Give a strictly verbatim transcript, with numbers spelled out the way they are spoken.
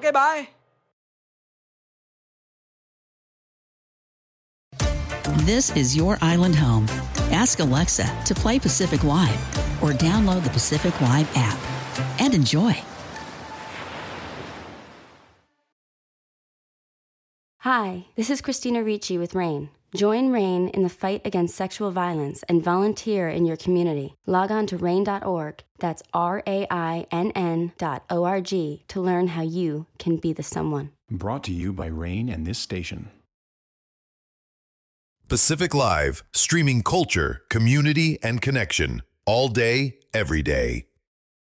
Okay, bye. This is your island home. Ask Alexa to play Pacific Live or download the Pacific Live app and enjoy. Hi, this is Christina Ricci with RAIN. Join RAIN in the fight against sexual violence and volunteer in your community. Log on to rain dot org, that's R A I N N dot O R G, to learn how you can be the someone. Brought to you by RAIN and this station. Pacific Live, streaming culture, community, and connection, all day, every day.